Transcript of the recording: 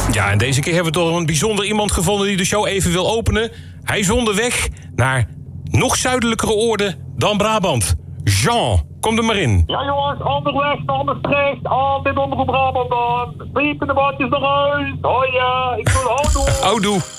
Ja, en deze keer hebben we toch een bijzonder iemand gevonden die de show even wil openen. Hij is onderweg naar nog zuidelijkere oorden dan Brabant. Jean, kom er maar in. Ja jongens, onderweg naar Maastricht, altijd onder Brabant dan. Piepende badjes naar huis. Hoi, ik doe houdoe. Houdoe.